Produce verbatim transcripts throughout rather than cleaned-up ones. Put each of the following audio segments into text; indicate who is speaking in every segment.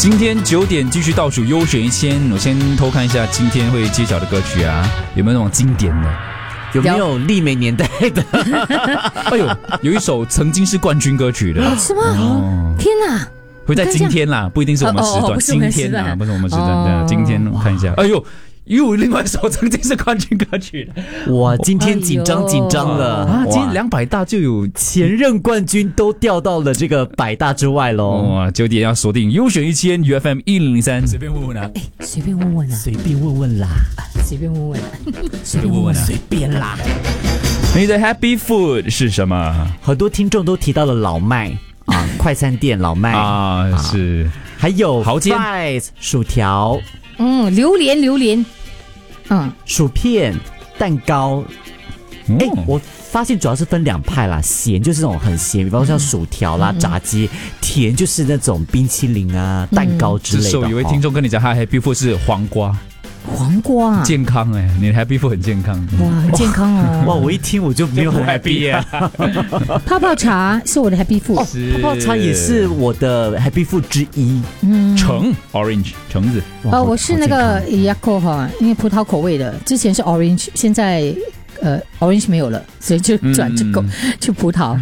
Speaker 1: 今天九点继续倒数优选一千，我先偷看一下今天会揭晓的歌曲啊，有没有那种经典的？
Speaker 2: 有没有媲美年代的？
Speaker 1: 哎呦，有一首曾经是冠军歌曲的，
Speaker 3: 是吗？
Speaker 1: 哦，
Speaker 3: 天哪！
Speaker 1: 会在今天啦，不一定是我们时段，
Speaker 3: 哦哦哦不是我
Speaker 1: 今
Speaker 3: 们时段
Speaker 1: 天啊，不是我们时段
Speaker 3: 哦
Speaker 1: 的，今天我看一下，哎呦。又有另外一首曾经是冠军歌曲的，
Speaker 2: 哇！今天紧张紧张了
Speaker 1: 啊！今天两百大就有
Speaker 2: 前任冠军都掉到了这个百大之外喽。
Speaker 1: 哇！九点要锁定优选一千 U F M 一零零三，随便问问啊，
Speaker 3: 哎，随便问问啊，
Speaker 2: 随便问问啦，
Speaker 3: 随便问问啊，
Speaker 1: 随便问问啊，
Speaker 2: 随便啦。
Speaker 1: 你的 Happy Food 是什么？
Speaker 2: 很多听众都提到了老麦啊，快餐店老麦
Speaker 1: 啊，是，
Speaker 2: 还有
Speaker 1: 豪煎
Speaker 2: fries 薯条。
Speaker 3: 嗯，榴莲，榴莲，嗯，
Speaker 2: 薯片、蛋糕。哎、
Speaker 1: 哦，
Speaker 2: 我发现主要是分两派啦，咸就是那种很咸，比方说像薯条啦、嗯、炸鸡；甜就是那种冰淇淋啊、嗯、蛋糕之类的。
Speaker 1: 这时候有位听众跟你讲，他 Happy Food 是黄瓜。
Speaker 3: 黄瓜、啊、
Speaker 1: 健康哎、欸，你的 Happy Food 很健康
Speaker 3: 哇，很健康哦！
Speaker 2: 哇，我一听我就没有很 happy 啊。
Speaker 3: 泡泡茶是我的 Happy Food，、
Speaker 2: 哦、泡泡茶也是我的 Happy Food 之一。
Speaker 3: 嗯，
Speaker 1: 橙 Orange 橙子。
Speaker 3: 哦，我是那个 Yakult 哈，因为葡萄口味的，之前是 Orange， 现在呃 Orange 没有了，所以就转这个、嗯、去葡萄。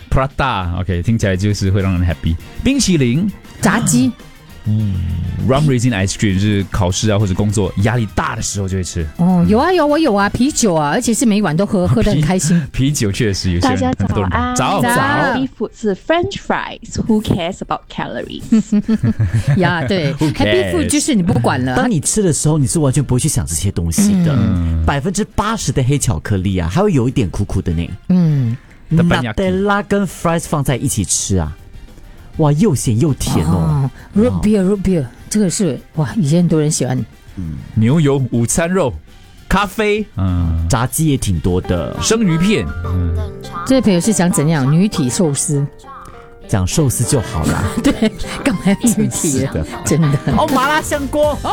Speaker 1: Prada OK， 听起来就是会让人 happy。冰淇淋、
Speaker 3: 炸鸡。
Speaker 1: 嗯 ，Rum Raisin Ice Cream 就是考试啊或者工作压力大的时候就会吃。
Speaker 3: 哦，有啊有，我有啊，啤酒啊，而且是每一晚都喝，喝得很开心。
Speaker 1: 啤酒确实有些人，
Speaker 4: 大家早安，
Speaker 1: 早
Speaker 3: 早。
Speaker 4: Happy Food 是 French fries，Who cares about calories？
Speaker 3: 呀，对 ，Happy Food 就是你不管了。
Speaker 2: 当你吃的时候，你是完全不会去想这些东西的。百分之八十的黑巧克力啊，还会有一点苦苦的呢。
Speaker 3: 嗯，
Speaker 2: 拿德拉跟 fries 放在一起吃啊。哇，又咸又甜哦！
Speaker 3: root beer root beer 这个是哇，以前很多人喜欢。
Speaker 1: 嗯，牛油午餐肉、咖啡，嗯，
Speaker 2: 炸鸡也挺多的，
Speaker 1: 生鱼片。
Speaker 3: 嗯，这位朋友是想怎样？女体寿司，
Speaker 2: 讲寿司就好啦。
Speaker 3: 对，干嘛要女体的？真的。
Speaker 2: 哦，麻辣香锅。